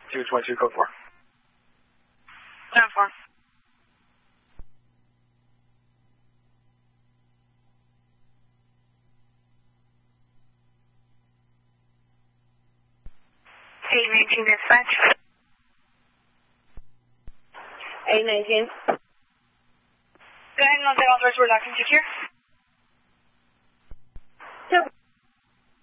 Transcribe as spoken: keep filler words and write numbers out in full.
two twenty-two, code four. ten four. eight nineteen dispatch. eight nineteen. Go ahead and note that all doors were locked and secure.